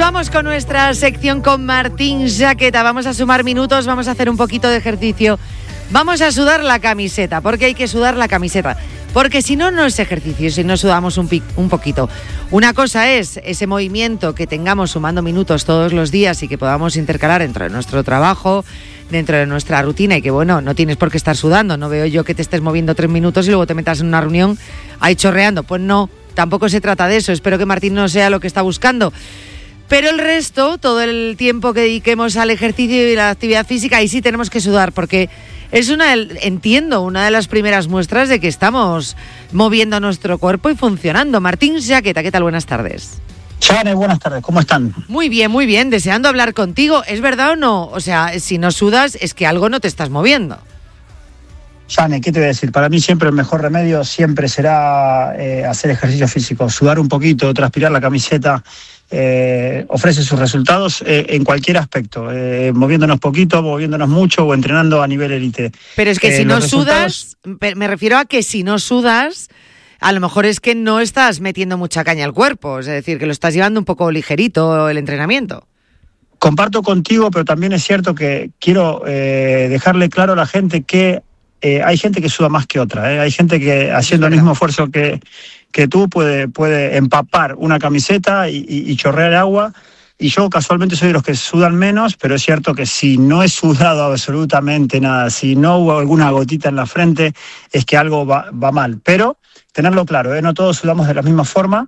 vamos con nuestra sección con Martín Jaqueta. Vamos a sumar minutos, vamos a hacer un poquito de ejercicio. Vamos a sudar la camiseta, porque hay que sudar la camiseta. Porque si no, no es ejercicio, si no sudamos un poquito. Una cosa es ese movimiento que tengamos sumando minutos todos los días y que podamos intercalar dentro de nuestro trabajo, dentro de nuestra rutina y que, bueno, no tienes por qué estar sudando. No veo yo que te estés moviendo 3 minutos y luego te metas en una reunión ahí chorreando. Pues no, tampoco se trata de eso. Espero que Martín no sea lo que está buscando. Pero el resto, todo el tiempo que dediquemos al ejercicio y la actividad física, ahí sí tenemos que sudar, porque es una de las primeras muestras de que estamos moviendo nuestro cuerpo y funcionando. Martín Jaqueta, ¿qué tal? Buenas tardes. Chane, buenas tardes, ¿cómo están? Muy bien, deseando hablar contigo. ¿Es verdad o no? O sea, si no sudas es que algo no te estás moviendo. Chane, ¿qué te voy a decir? Para mí siempre el mejor remedio siempre será hacer ejercicio físico, sudar un poquito, transpirar la camiseta. Ofrece sus resultados en cualquier aspecto, moviéndonos poquito, moviéndonos mucho o entrenando a nivel élite. Pero es que si no sudas, me refiero a que si no sudas, a lo mejor es que no estás metiendo mucha caña al cuerpo, es decir, que lo estás llevando un poco ligerito el entrenamiento. Comparto contigo, pero también es cierto que quiero dejarle claro a la gente que hay gente que suda más que otra, hay gente que haciendo el mismo esfuerzo que tú puede empapar una camiseta y chorrear agua, y yo casualmente soy de los que sudan menos, pero es cierto que si no he sudado absolutamente nada, si no hubo alguna gotita en la frente, es que algo va mal. Pero tenerlo claro, no todos sudamos de la misma forma,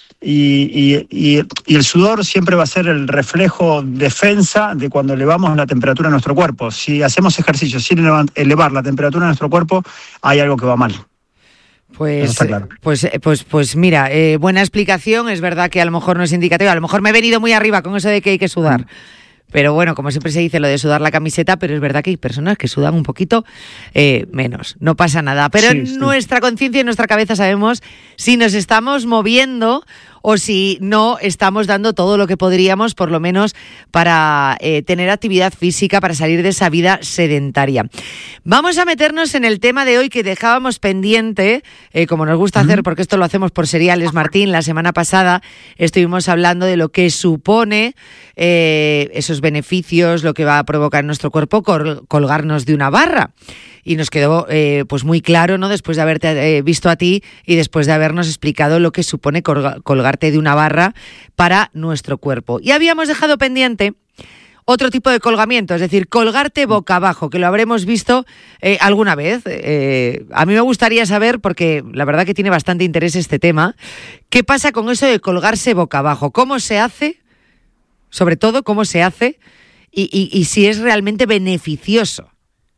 y el sudor siempre va a ser el reflejo defensa de cuando elevamos la temperatura de nuestro cuerpo. Si hacemos ejercicio sin elevar la temperatura de nuestro cuerpo, hay algo que va mal. Pues, claro. pues mira, buena explicación. Es verdad que a lo mejor no es indicativo, a lo mejor me he venido muy arriba con eso de que hay que sudar. Pero bueno, como siempre se dice lo de sudar la camiseta, pero es verdad que hay personas que sudan un poquito menos. No pasa nada. Pero sí, en nuestra conciencia y en nuestra cabeza sabemos si nos estamos moviendo o si no estamos dando todo lo que podríamos, por lo menos para tener actividad física, para salir de esa vida sedentaria. Vamos a meternos en el tema de hoy que dejábamos pendiente, como nos gusta hacer, porque esto lo hacemos por seriales, Martín. La semana pasada estuvimos hablando de lo que supone esos beneficios, lo que va a provocar en nuestro cuerpo colgarnos de una barra. Y nos quedó pues muy claro, ¿no? Después de haberte visto a ti y después de habernos explicado lo que supone colgarte de una barra para nuestro cuerpo. Y habíamos dejado pendiente otro tipo de colgamiento, es decir, colgarte boca abajo, que lo habremos visto alguna vez. A mí me gustaría saber, porque la verdad que tiene bastante interés este tema, ¿qué pasa con eso de colgarse boca abajo? ¿Cómo se hace? Sobre todo, ¿cómo se hace? Y si es realmente beneficioso.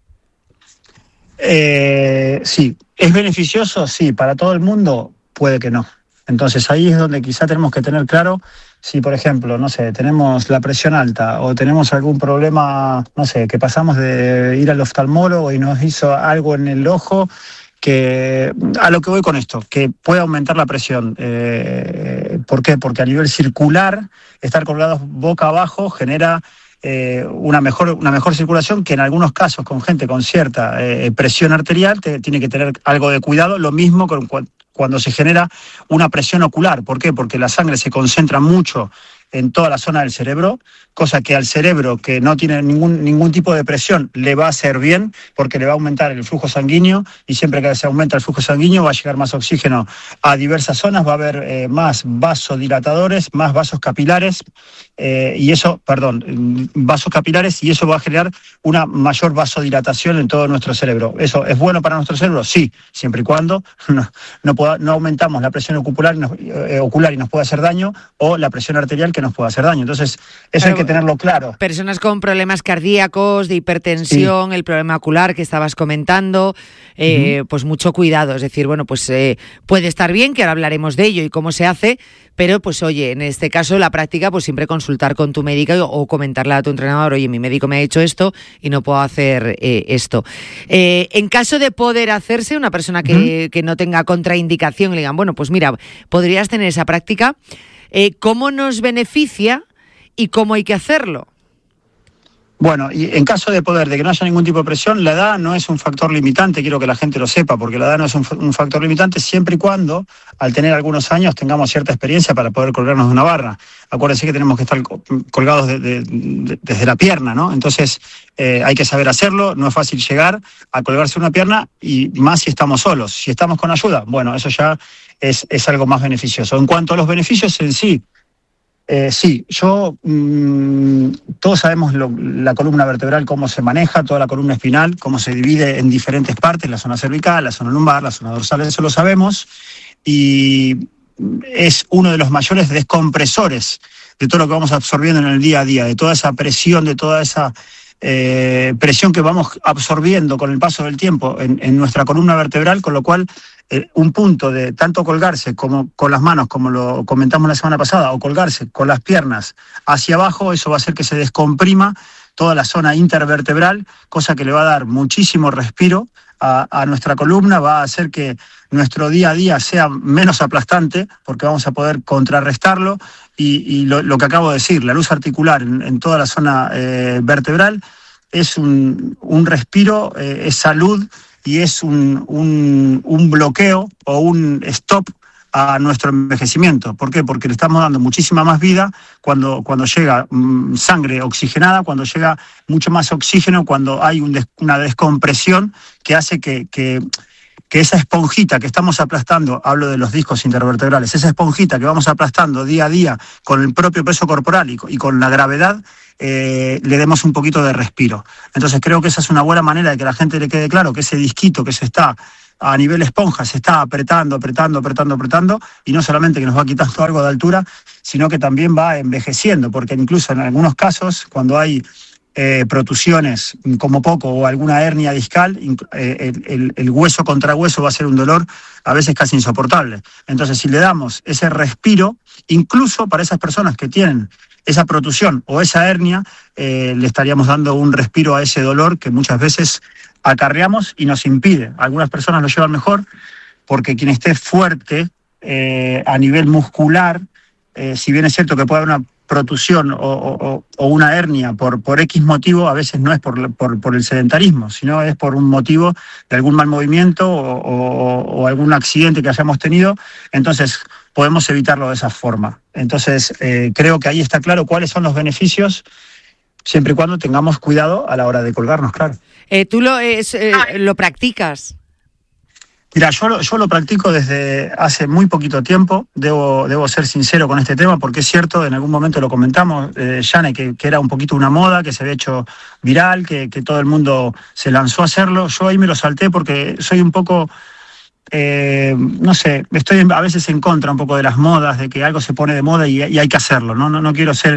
Sí, ¿es beneficioso? Sí, para todo el mundo puede que no. Entonces ahí es donde quizá tenemos que tener claro si, por ejemplo, no sé, tenemos la presión alta o tenemos algún problema, no sé, que pasamos de ir al oftalmólogo y nos hizo algo en el ojo, que a lo que voy con esto, que puede aumentar la presión. ¿Por qué? Porque a nivel circular, estar colgados boca abajo genera una mejor circulación, que en algunos casos con gente con cierta presión arterial tiene que tener algo de cuidado. Lo mismo cuando se genera una presión ocular. ¿Por qué? Porque la sangre se concentra mucho en toda la zona del cerebro, cosa que al cerebro que no tiene ningún tipo de presión le va a hacer bien, porque le va a aumentar el flujo sanguíneo, y siempre que se aumenta el flujo sanguíneo va a llegar más oxígeno a diversas zonas, va a haber más vasodilatadores, más vasos capilares, vasos capilares, y eso va a generar una mayor vasodilatación en todo nuestro cerebro. ¿Eso es bueno para nuestro cerebro? Sí, siempre y cuando no aumentamos la presión ocular y nos pueda hacer daño, o la presión arterial que nos puede hacer daño. Entonces, eso hay que tenerlo claro. Personas con problemas cardíacos, de hipertensión, sí, el problema ocular que estabas comentando, pues mucho cuidado. Es decir, bueno, pues puede estar bien, que ahora hablaremos de ello y cómo se hace, pero pues oye, en este caso la práctica, pues siempre consultar con tu médico o comentarle a tu entrenador: oye, mi médico me ha dicho esto y no puedo hacer esto. En caso de poder hacerse, una persona que no tenga contraindicación, le digan, bueno, pues mira, podrías tener esa práctica, ¿cómo nos beneficia y cómo hay que hacerlo? Bueno, y en caso de que no haya ningún tipo de presión, la edad no es un factor limitante, quiero que la gente lo sepa, porque la edad no es un factor limitante siempre y cuando, al tener algunos años, tengamos cierta experiencia para poder colgarnos de una barra. Acuérdense que tenemos que estar colgados desde la pierna, ¿no? Entonces, hay que saber hacerlo, no es fácil llegar a colgarse una pierna, y más si estamos solos. Si estamos con ayuda, bueno, eso ya es algo más beneficioso. En cuanto a los beneficios en sí, sí, todos sabemos la columna vertebral, cómo se maneja, toda la columna espinal, cómo se divide en diferentes partes, la zona cervical, la zona lumbar, la zona dorsal, eso lo sabemos, y es uno de los mayores descompresores de todo lo que vamos absorbiendo en el día a día, de toda esa presión, de toda esa presión que vamos absorbiendo con el paso del tiempo en nuestra columna vertebral, con lo cual un punto de tanto colgarse como con las manos, como lo comentamos la semana pasada, o colgarse con las piernas hacia abajo, eso va a hacer que se descomprima toda la zona intervertebral, cosa que le va a dar muchísimo respiro a nuestra columna, va a hacer que nuestro día a día sea menos aplastante, porque vamos a poder contrarrestarlo, y lo que acabo de decir, la luz articular en toda la zona vertebral es un respiro, es salud, y es un bloqueo o un stop a nuestro envejecimiento. ¿Por qué? Porque le estamos dando muchísima más vida cuando llega sangre oxigenada, cuando llega mucho más oxígeno, cuando hay una descompresión que hace que esa esponjita que estamos aplastando, hablo de los discos intervertebrales, esa esponjita que vamos aplastando día a día con el propio peso corporal y con la gravedad, le demos un poquito de respiro. Entonces creo que esa es una buena manera de que a la gente le quede claro que ese disquito que se está a nivel esponja se está apretando, y no solamente que nos va quitando algo de altura, sino que también va envejeciendo, porque incluso en algunos casos, cuando hay protusiones como poco o alguna hernia discal, el hueso contra hueso va a ser un dolor a veces casi insoportable. Entonces, si le damos ese respiro, incluso para esas personas que tienen esa protusión o esa hernia, le estaríamos dando un respiro a ese dolor que muchas veces acarreamos y nos impide. Algunas personas lo llevan mejor porque quien esté fuerte a nivel muscular, si bien es cierto que puede haber una protusión o una hernia por X motivo, a veces no es por el sedentarismo, sino es por un motivo de algún mal movimiento o algún accidente que hayamos tenido. Entonces podemos evitarlo de esa forma. Entonces creo que ahí está claro cuáles son los beneficios, siempre y cuando tengamos cuidado a la hora de colgarnos, claro. ¿Tú lo practicas? Mira, yo lo practico desde hace muy poquito tiempo, debo ser sincero con este tema, porque es cierto, en algún momento lo comentamos, Jane, que era un poquito una moda, que se había hecho viral, que todo el mundo se lanzó a hacerlo. Yo ahí me lo salté porque soy un poco, no sé, estoy a veces en contra un poco de las modas, de que algo se pone de moda y hay que hacerlo, no quiero ser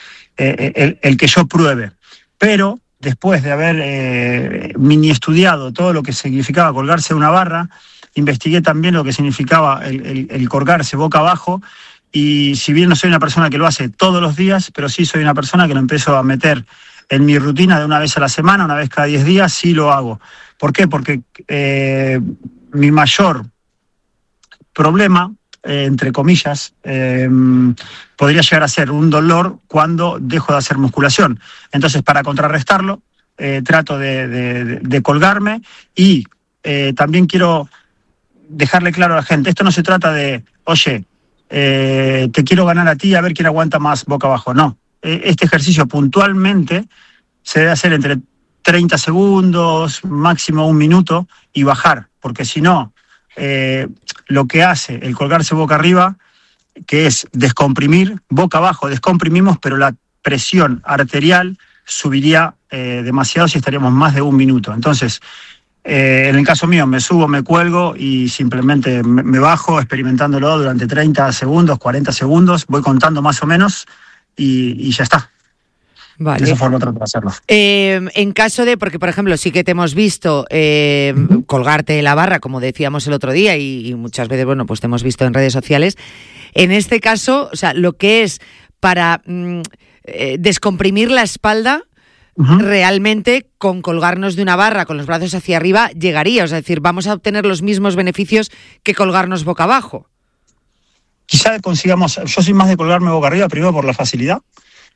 el que yo pruebe, pero después de haber mini estudiado todo lo que significaba colgarse de una barra, investigué también lo que significaba el colgarse boca abajo, y si bien no soy una persona que lo hace todos los días, pero sí soy una persona que lo empiezo a meter en mi rutina de una vez a la semana, una vez cada 10 días, sí lo hago. ¿Por qué? Porque mi mayor problema, entre comillas, podría llegar a ser un dolor cuando dejo de hacer musculación. Entonces, para contrarrestarlo, trato de colgarme, y también quiero dejarle claro a la gente, esto no se trata de, oye, te quiero ganar a ti a ver quién aguanta más boca abajo. No, este ejercicio puntualmente se debe hacer entre 30 segundos, máximo 1 minuto, y bajar, porque si no, lo que hace el colgarse boca arriba, que es descomprimir, boca abajo descomprimimos, pero la presión arterial subiría demasiado si estaríamos más de 1 minuto. Entonces, en el caso mío, me subo, me cuelgo y simplemente me bajo, experimentándolo durante 30 segundos, 40 segundos, voy contando más o menos y ya está. Vale. De esa forma trato de hacerlo. En caso de, porque por ejemplo sí que te hemos visto colgarte de la barra, como decíamos el otro día, y muchas veces, bueno, pues te hemos visto en redes sociales. En este caso, o sea, lo que es para descomprimir la espalda, realmente con colgarnos de una barra con los brazos hacia arriba llegaría, es decir, vamos a obtener los mismos beneficios que colgarnos boca abajo. Quizá consigamos, yo soy más de colgarme boca arriba, primero por la facilidad,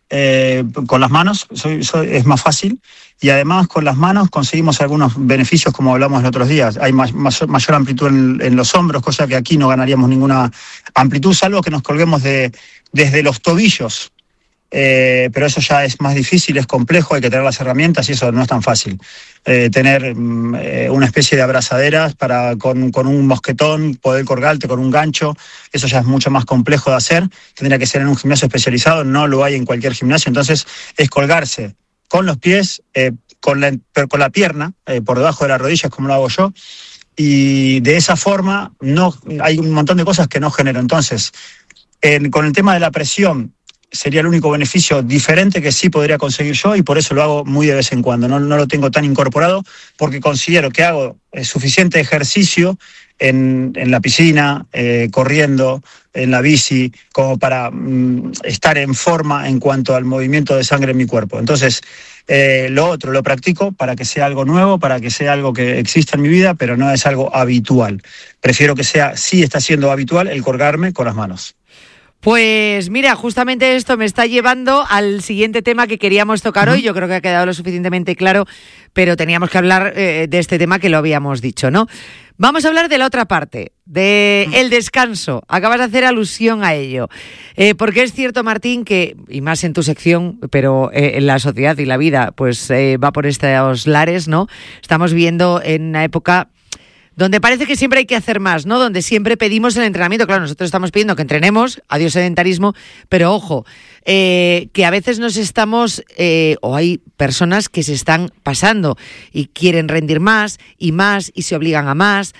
con las manos, es más fácil, y además con las manos conseguimos algunos beneficios, como hablamos los otros días. Hay mayor amplitud en los hombros, cosa que aquí no ganaríamos ninguna amplitud, salvo que nos colguemos desde los tobillos. Pero eso ya es más difícil, es complejo, hay que tener las herramientas y eso no es tan fácil. Tener una especie de abrazaderas con un mosquetón, poder colgarte con un gancho, eso ya es mucho más complejo de hacer. Tendría que ser en un gimnasio especializado, no lo hay en cualquier gimnasio. Entonces es colgarse con los pies, con la pierna, por debajo de las rodillas, como lo hago yo, y de esa forma no hay un montón de cosas que no genero. Entonces, con el tema de la presión, sería el único beneficio diferente que sí podría conseguir yo, y por eso lo hago muy de vez en cuando. No lo tengo tan incorporado porque considero que hago suficiente ejercicio en la piscina, corriendo, en la bici, como para estar en forma en cuanto al movimiento de sangre en mi cuerpo. Entonces, lo otro lo practico para que sea algo nuevo, para que sea algo que exista en mi vida, pero no es algo habitual. Prefiero que sí está siendo habitual el colgarme con las manos. Pues mira, justamente esto me está llevando al siguiente tema que queríamos tocar hoy. Yo creo que ha quedado lo suficientemente claro, pero teníamos que hablar de este tema que lo habíamos dicho, ¿no? Vamos a hablar de la otra parte, de el descanso. Acabas de hacer alusión a ello. Porque es cierto, Martín, que, y más en tu sección, pero en la sociedad y la vida, pues va por estos lares, ¿no? Estamos viviendo en una época donde parece que siempre hay que hacer más, ¿no? Donde siempre pedimos el entrenamiento. Claro, nosotros estamos pidiendo que entrenemos, adiós sedentarismo, pero ojo, que a veces nos estamos, o hay personas que se están pasando y quieren rendir más, y se obligan a más.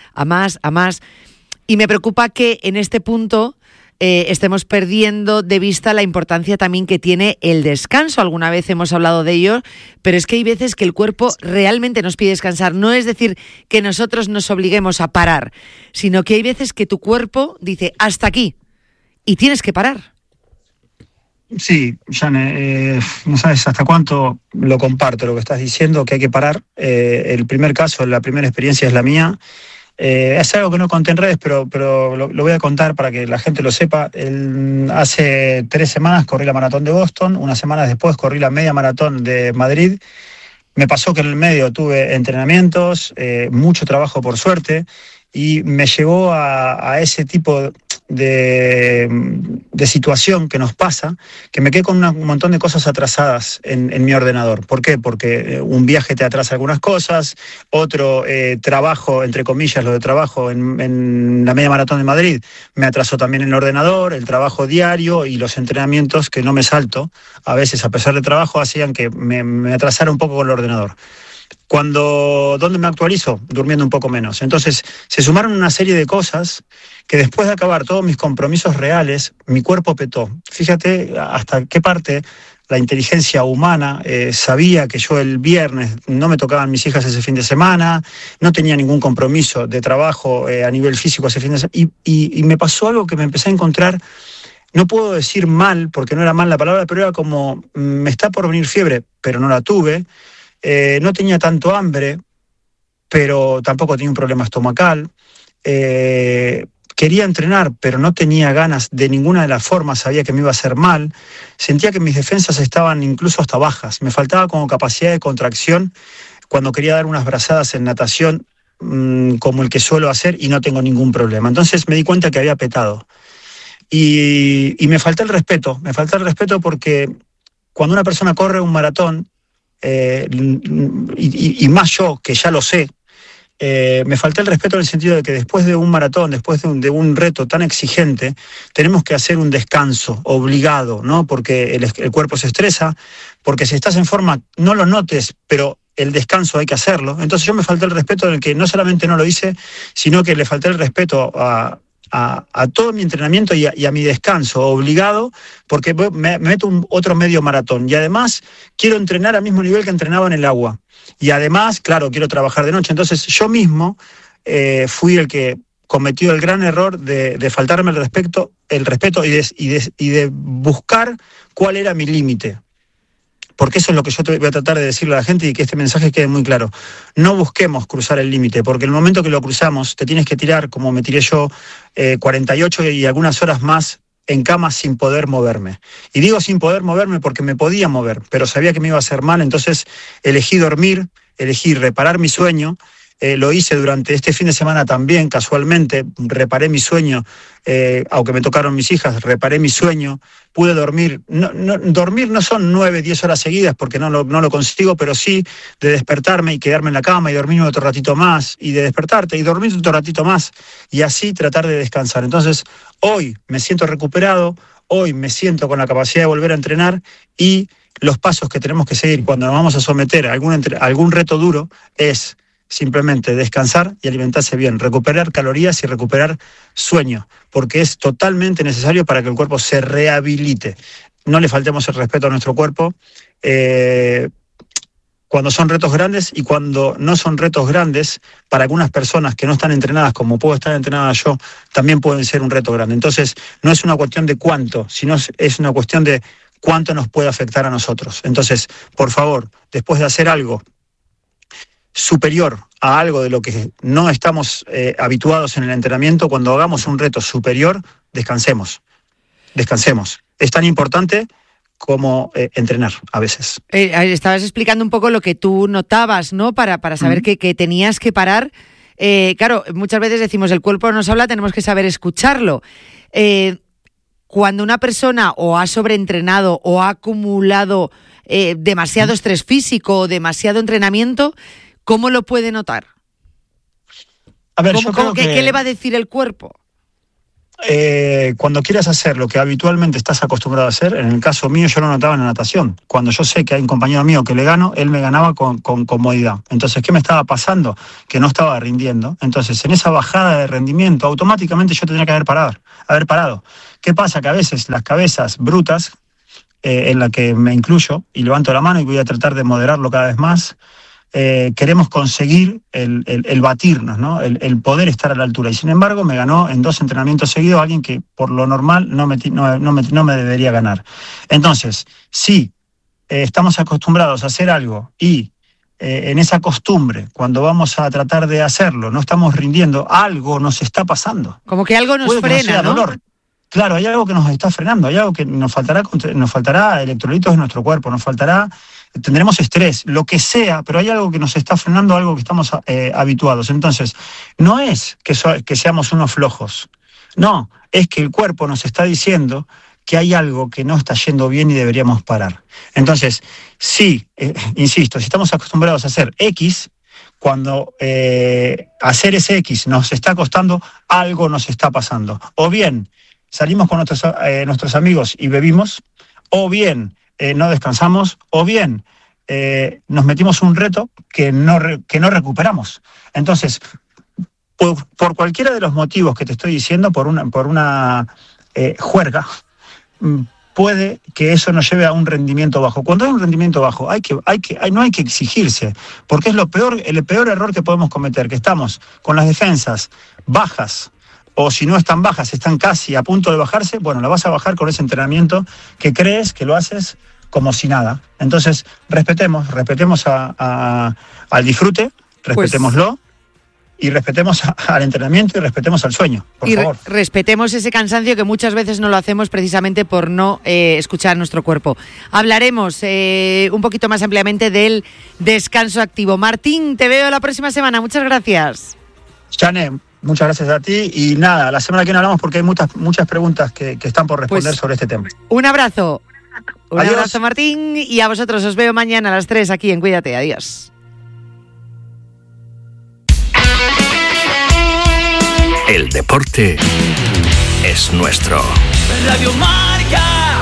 Y me preocupa que en este punto estemos perdiendo de vista la importancia también que tiene el descanso. Alguna vez hemos hablado de ello, pero es que hay veces que el cuerpo realmente nos pide descansar. No es decir que nosotros nos obliguemos a parar, sino que hay veces que tu cuerpo dice hasta aquí y tienes que parar. Sí, Jane, no sabes hasta cuánto lo comparto lo que estás diciendo, que hay que parar. El primer caso, la primera experiencia es la mía. Es algo que no conté en redes, pero lo voy a contar para que la gente lo sepa. Hace 3 semanas corrí la maratón de Boston, 1 semana después corrí la media maratón de Madrid. Me pasó que en el medio tuve entrenamientos, mucho trabajo por suerte, y me llevó a ese tipo de situación que nos pasa, que me quedé con un montón de cosas atrasadas en mi ordenador. ¿Por qué? Porque un viaje te atrasa algunas cosas, otro trabajo, entre comillas, lo de trabajo en la media maratón de Madrid, me atrasó también en el ordenador, el trabajo diario y los entrenamientos que no me salto, a veces a pesar de trabajo, hacían que me atrasara un poco con el ordenador. ¿Dónde me actualizo? Durmiendo un poco menos. Entonces, se sumaron una serie de cosas que después de acabar todos mis compromisos reales, mi cuerpo petó. Fíjate hasta qué parte la inteligencia humana sabía que yo el viernes no me tocaban mis hijas ese fin de semana, no tenía ningún compromiso de trabajo a nivel físico ese fin de semana, y me pasó algo que me empecé a encontrar. No puedo decir mal, porque no era mal la palabra, pero era como, me está por venir fiebre, pero no la tuve. No tenía tanto hambre, pero tampoco tenía un problema estomacal. Quería entrenar, pero no tenía ganas de ninguna de las formas, sabía que me iba a hacer mal. Sentía que mis defensas estaban incluso hasta bajas. Me faltaba como capacidad de contracción cuando quería dar unas brazadas en natación, como el que suelo hacer, y no tengo ningún problema. Entonces me di cuenta que había petado. Y me falta el respeto porque cuando una persona corre un maratón, y más yo, que ya lo sé, me falta el respeto en el sentido de que después de un maratón, después de un reto tan exigente, tenemos que hacer un descanso obligado, ¿no? Porque el cuerpo se estresa, porque si estás en forma no lo notes, pero el descanso hay que hacerlo. Entonces yo me falté el respeto en el que no solamente no lo hice, sino que le falté el respeto a todo mi entrenamiento y a mi descanso obligado, porque me meto otro medio maratón, y además quiero entrenar al mismo nivel que entrenaba en el agua, y además, claro, quiero trabajar de noche. Entonces yo mismo fui el que cometió el gran error de faltarme el respeto y de buscar cuál era mi límite. Porque eso es lo que yo voy a tratar de decirle a la gente, y que este mensaje quede muy claro. No busquemos cruzar el límite, porque en el momento que lo cruzamos te tienes que tirar, como me tiré yo, 48 y algunas horas más en cama sin poder moverme. Y digo sin poder moverme porque me podía mover, pero sabía que me iba a hacer mal, entonces elegí dormir, elegí reparar mi sueño. Lo hice durante este fin de semana también, casualmente, reparé mi sueño, aunque me tocaron mis hijas, reparé mi sueño, pude dormir. Dormir no son 9, 10 horas seguidas, porque no lo consigo, pero sí de despertarme y quedarme en la cama y dormir otro ratito más, y de despertarte y dormir otro ratito más, y así tratar de descansar. Entonces, hoy me siento recuperado, hoy me siento con la capacidad de volver a entrenar, y los pasos que tenemos que seguir cuando nos vamos a someter a algún reto duro es simplemente descansar y alimentarse bien, recuperar calorías y recuperar sueño, porque es totalmente necesario para que el cuerpo se rehabilite. No le faltemos el respeto a nuestro cuerpo cuando son retos grandes, y cuando no son retos grandes, para algunas personas que no están entrenadas, como puedo estar entrenada yo, también pueden ser un reto grande. Entonces, no es una cuestión de cuánto, sino es una cuestión de cuánto nos puede afectar a nosotros. Entonces, por favor, después de hacer algo superior a algo de lo que no estamos habituados en el entrenamiento, cuando hagamos un reto superior, descansemos. Es tan importante como entrenar a veces. Estabas explicando un poco lo que tú notabas, ¿no? Para saber que tenías que parar. Claro, muchas veces decimos, el cuerpo nos habla, tenemos que saber escucharlo. Cuando una persona o ha sobreentrenado o ha acumulado demasiado estrés físico o demasiado entrenamiento, ¿cómo lo puede notar? A ver, ¿Qué le va a decir el cuerpo? Cuando quieras hacer lo que habitualmente estás acostumbrado a hacer, en el caso mío yo lo notaba en la natación. Cuando yo sé que hay un compañero mío que le gano, él me ganaba con comodidad. Entonces, ¿qué me estaba pasando? Que no estaba rindiendo. Entonces, en esa bajada de rendimiento, automáticamente yo tendría que haber parado. ¿Qué pasa? Que a veces las cabezas brutas, en la que me incluyo, y levanto la mano y voy a tratar de moderarlo cada vez más, queremos conseguir el batirnos, ¿no? El poder estar a la altura. Y sin embargo me ganó en 2 entrenamientos seguidos alguien que por lo normal no me debería ganar. Entonces, si estamos acostumbrados a hacer algo y en esa costumbre, cuando vamos a tratar de hacerlo, no estamos rindiendo, algo nos está pasando. Como que algo nos frena, ¿no? Dolor. Claro, hay algo que nos está frenando, hay algo que nos faltará electrolitos en nuestro cuerpo, tendremos estrés, lo que sea, pero hay algo que nos está frenando, algo que estamos habituados. Entonces, no es que seamos unos flojos, no, es que el cuerpo nos está diciendo que hay algo que no está yendo bien y deberíamos parar. Entonces, sí, insisto, si estamos acostumbrados a hacer X, cuando hacer ese X nos está costando, algo nos está pasando. O bien salimos con nuestros amigos y bebimos, o bien no descansamos, o bien nos metimos un reto que no recuperamos. Entonces, por cualquiera de los motivos que te estoy diciendo, por una juerga, puede que eso nos lleve a un rendimiento bajo. Cuando hay un rendimiento bajo, no hay que exigirse, porque es el peor error que podemos cometer, que estamos con las defensas bajas, o si no están bajas, están casi a punto de bajarse. Bueno, la vas a bajar con ese entrenamiento que crees que lo haces como si nada. Entonces, respetemos al disfrute, respetémoslo, y respetemos al entrenamiento y respetemos al sueño, por favor. Respetemos ese cansancio que muchas veces no lo hacemos precisamente por no escuchar nuestro cuerpo. Hablaremos un poquito más ampliamente del descanso activo. Martín, te veo la próxima semana. Muchas gracias. Chane, muchas gracias a ti. Y nada, la semana que viene hablamos porque hay muchas preguntas que están por responder sobre este tema. Un abrazo. Adiós. Un abrazo, Martín. Y a vosotros os veo mañana a las 3 aquí en Cuídate. Adiós. El deporte es nuestro. Radio Marca.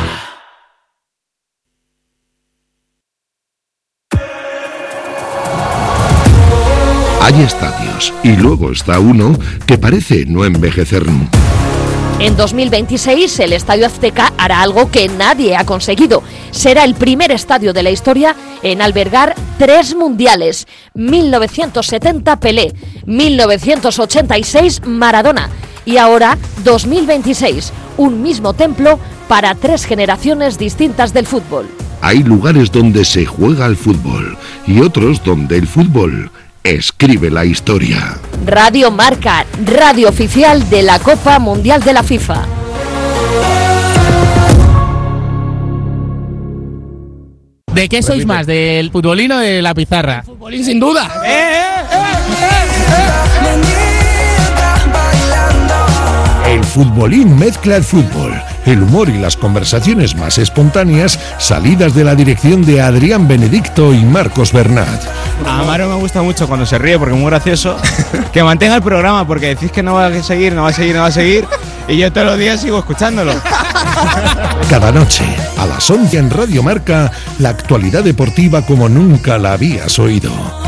Hay estadios y luego está uno que parece no envejecer nunca. En 2026 el Estadio Azteca hará algo que nadie ha conseguido. Será el primer estadio de la historia en albergar 3 mundiales. 1970 Pelé, 1986 Maradona y ahora 2026, un mismo templo para 3 generaciones distintas del fútbol. Hay lugares donde se juega al fútbol y otros donde el fútbol escribe la historia. Radio Marca, radio oficial de la Copa Mundial de la FIFA. ¿De qué sois más? ¿Del futbolín o de la pizarra? El futbolín, sin duda. El futbolín mezcla el fútbol, el humor y las conversaciones más espontáneas salidas de la dirección de Adrián Benedicto y Marcos Bernat. A Amaro me gusta mucho cuando se ríe porque es muy gracioso. Que mantenga el programa porque decís que no va a seguir y yo todos los días sigo escuchándolo. Cada noche, a las 11 en Radio Marca, la actualidad deportiva como nunca la habías oído.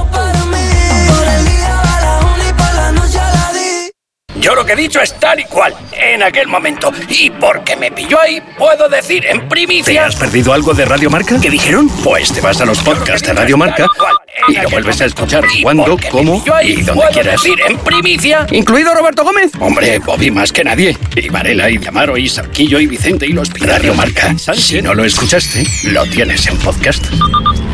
Yo lo que he dicho es tal y cual, en aquel momento. Y porque me pilló ahí, puedo decir en primicia... ¿Te has perdido algo de Radio Marca? ¿Qué dijeron? Pues te vas a los podcasts de Radio Marca y lo vuelves a escuchar cuando, cómo y donde quieras. Decir en primicia, incluido Roberto Gómez. Hombre, Bobby más que nadie. Y Varela, y Amaro, y Sarquillo, y Vicente, y los Pilar. Radio Marca. Si no lo escuchaste, lo tienes en podcast.